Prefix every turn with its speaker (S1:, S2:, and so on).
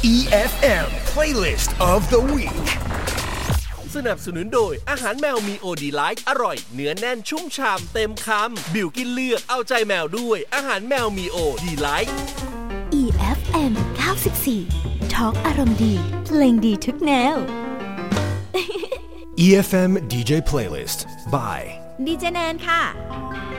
S1: EFM Playlist of the Week
S2: สนับสนุนโดยอาหารแมวมีโอดีไลท์อร่อยเนื้อแน่นชุ่มฉ่ำเต็มคำบิวกินเลือกเอาใจแมวด้วยอาหารแมวมีโอดีไลท์
S3: EFM 94 Talk อารมณ์ดีเพลงดีทุกแนว
S1: EFM DJ Playlist by
S4: ดีเจแนนค่ะ